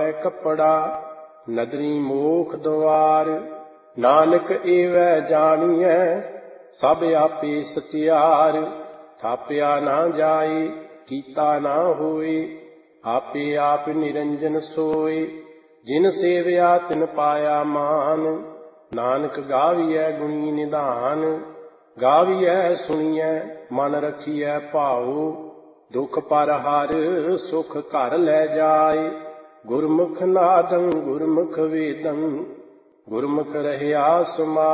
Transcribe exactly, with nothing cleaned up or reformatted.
ਪਾਵੈ ਕੱਪੜਾ, ਨਦਰੀ ਮੋਖ ਦੁਆਰ। ਨਾਨਕ ਏਵੈ ਜਾਣੀਐ ਸਭ ਆਪੇ ਸਚਿਆਰ। ਥਾਪਿਆ ਨਾ ਜਾਏ ਕੀਤਾ ਨਾ ਹੋਏ, ਆਪੇ ਆਪ ਨਿਰੰਜਨ ਸੋਏ। ਜਿਨ ਸੇਵਿਆ ਤਿਨ ਪਾਇਆ ਮਾਨ, ਨਾਨਕ ਗਾਵੀਐ ਗੁਣੀ ਨਿਧਾਨ। ਗਾਵੀਐ ਸੁਣੀਐ ਮਨ ਰਖੀਐ ਭਾਉ, ਦੁਖ ਪਰ ਹਰ ਸੁਖ ਘਰ ਲੈ ਜਾਏ। ਗੁਰਮੁਖ ਨਾਦੰ ਗੁਰਮੁਖ ਵੇਦੰ, ਗੁਰਮੁਖ ਰਹਿਆ ਸਮਾ